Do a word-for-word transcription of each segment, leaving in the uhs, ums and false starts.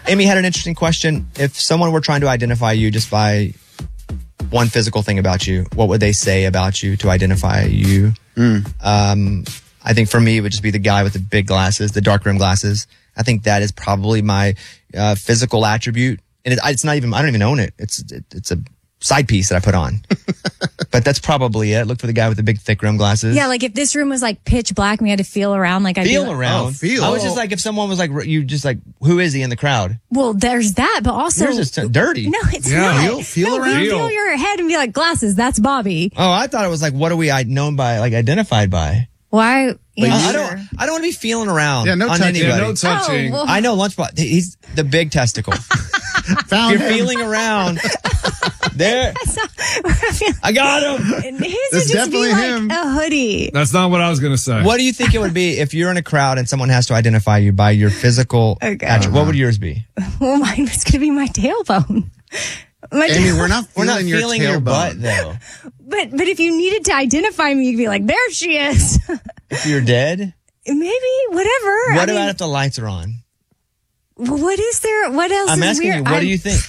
Amy had an interesting question. If someone were trying to identify you just by one physical thing about you, what would they say about you to identify you? Mm. Um, I think for me, it would just be the guy with the big glasses, the dark rim glasses. I think that is probably my uh, physical attribute. And it, it's not even, I don't even own it. It's it, it's a side piece that I put on. But that's probably it. Look for the guy with the big thick rim glasses. Yeah, like if this room was like pitch black and we had to feel around, like I Feel around. Oh, feel. I was just like, if someone was like, you just like, who is he in the crowd? Well, there's that, but also Yours is t- dirty. No, it's Yeah, not. feel- feel no, around. You feel your head and be like, glasses, that's Bobby. Oh, I thought it was like, what are we I- known by, like identified by? Why? Yeah, I, I sure. don't. I don't want to be feeling around. Yeah, no on touching. anybody. Yeah, no touching. Oh, well- I know Lunchbox. He's the big testicle. Found You're him. feeling around. There, That's not, I feel- I got him. His That's would just be definitely like him. a hoodie. That's not what I was going to say. What do you think it would be if you're in a crowd and someone has to identify you by your physical Okay. attribute? What would yours be? Well, mine was going to be my tailbone. My Amy, tail- we're not We're feeling not your feeling your tailbone. butt though. but but if you needed to identify me, you'd be like, there she is. If you're dead, Maybe whatever. what I about mean, if the lights are on? what is there? What else? I'm is asking weird? you. What I'm- do you think?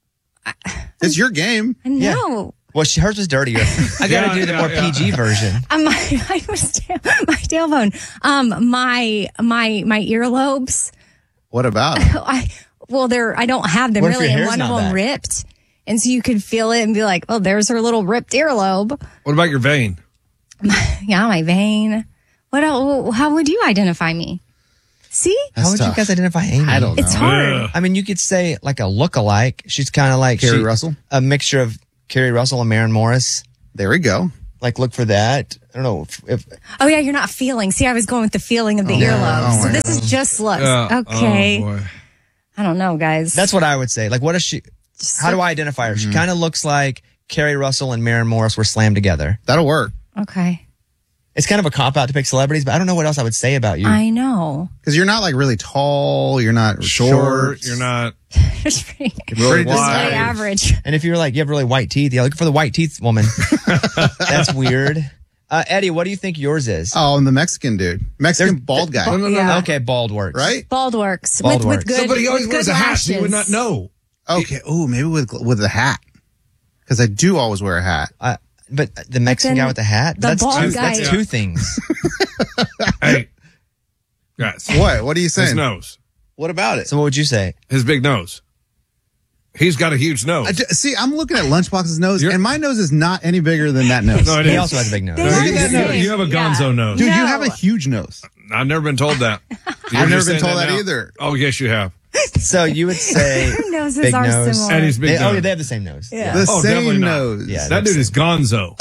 It's your game. No. Well, she, hers was dirtier. I got to Yeah, do the yeah, more yeah. P G version. Um, my, mine was tail, my tailbone. Um, my my my earlobes. What about it? I well, they're I don't have them What if really, your and hair's one of not them back? ripped, and so you could feel it and be like, oh, there's her little ripped earlobe. What about your vein? Yeah, my vein. What else? How would you identify me? See, How That's would you tough. guys identify Amy? I don't know. it's hard. Ugh. I mean, you could say like a look-alike. She's kind of like Carrie she- Russell? a mixture of Carrie Russell and Maren Morris. There we go. Like, look for that. I don't know if, if Oh yeah, you're not feeling. See, I was going with the feeling of the yeah. earlobe. Oh, so my this is just looks. Yeah. Okay. Oh, boy. I don't know, guys. that's what I would say. Like, what is she? How do I identify her? She kind of looks like Carrie Russell and Maren Morris were slammed together. That'll work. okay. It's kind of a cop out to pick celebrities, but I don't know what else I would say about you. I know. Because you're not like really tall. You're not Short. You're not. Just pretty, really Pretty pretty wide. average. And if you're like, you have really white teeth, yeah, look for the white teeth woman. That's weird. Uh, Eddie, what do you think yours is? Oh, and the Mexican dude. Mexican There's- bald guy. No, no, no, Yeah. no. Okay, bald works. Right? Bald works. Bald with, works. with good. No, but he always with wears good a hat, so you would not lashes. know. Okay. Oh, maybe with with a hat. Because I do always wear a hat. Uh, but the Mexican then guy with the hat? the that's bald two, guy- That's two things. Hey, guys, What? What are you his saying? nose, What about it? So what would you say? his big nose. He's got a huge nose. I ju- see, I'm looking at Lunchbox's nose, You're- and my nose is not any bigger than that nose. No, it He is. also has a big nose. They No, are you, the you- same. you have a Yeah. gonzo nose. Dude, you No. have a huge nose. I've never been told that. You're I've never just been saying told that now. either. Oh, yes, you have. So you would say Their noses big are nose. similar. And he's big They, oh, nose. yeah, they have the same nose. Yeah. The Oh, definitely same not. nose. Yeah. That dude is gonzo.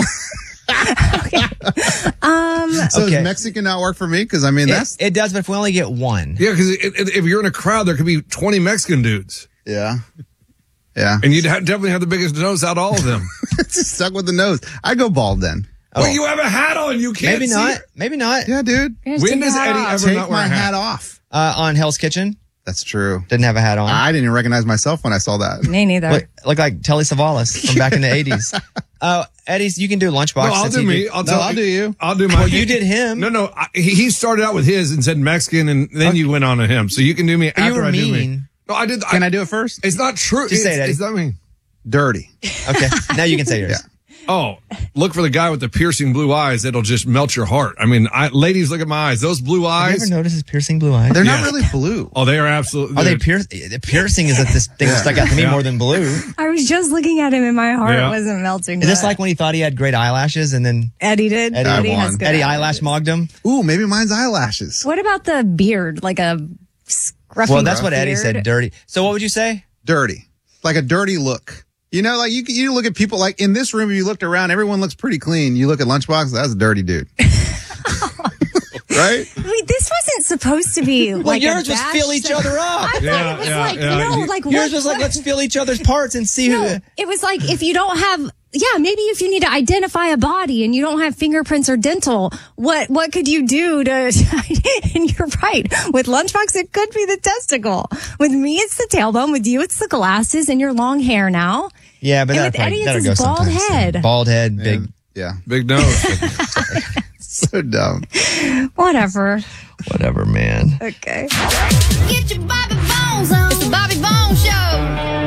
Um, So Okay. does Mexican not work for me? Because I mean, It, that's it does, but if we only get one. Yeah, because if you're in a crowd, there could be twenty Mexican dudes. yeah, yeah. And you'd ha- definitely have the biggest nose out of all of them. Just stuck with the nose. I go bald then. Oh. Well, you have a hat on. You can't Maybe see not. it. Maybe not. Yeah, dude. just When take does your hat Eddie off. ever Take not wear my a hat? hat off. Uh, on Hell's Kitchen, That's true. didn't have a hat on. I didn't even recognize myself when I saw that. Me neither. Look, look like Telly Savalas from back in the eighties. Uh, Eddie's, you can do Lunchbox. No, I'll since do he me. did- I'll No, tell I'll do you. I'll do my. Well, you did him. No, no. I, he he started out with his and said Mexican, and then you went on to him. So you can do me You after were I do me. mean. No, I did. Can I do it first? It's not true. Just say it's, it, Eddie. It's not mean. Dirty. Okay, now you can say yours. Yeah. Oh, look for the guy with the piercing blue eyes. That'll just melt your heart. I mean, I, ladies, look at my eyes. Those blue Have you eyes. ever noticed his piercing blue eyes? They're Yeah. not really blue. Oh, they are absolutely. Are they they're- piercing? Piercing is that this thing that stuck out to me Yeah. more than blue. I was just looking at him and my heart Yeah. wasn't melting. Is this but like when he thought he had great eyelashes and then Eddie did? Eddie Eddie won. has good Eddie eyelashes. eyelash mogged him? Ooh, maybe mine's eyelashes. What about the beard? Like a scruffy Well, that's what Eddie beard? said, dirty. So what would you say? Dirty. Like a dirty look. You know, like you you look at people like in this room, if you looked around, everyone looks pretty clean. You look at Lunchbox, that's a dirty dude. Right? Wait, this wasn't supposed to be Well, like a yours was bash fill each thing. other up. I thought Yeah, it was yeah, like, yeah. no, You- like Yours what? was like, what- let's fill each other's parts and see who. No, it was like if you don't have, yeah, maybe if you need to identify a body and you don't have fingerprints or dental, what what could you do to? And you're right. With Lunchbox, it could be the testicle. With me, it's the tailbone. With you, it's the glasses and your long hair now. Yeah, but And that'll with probably, Eddie, that'll it's go his bald sometimes. head. Bald head, big. Yeah. big nose. So dumb. Whatever. Whatever, man. Okay. Get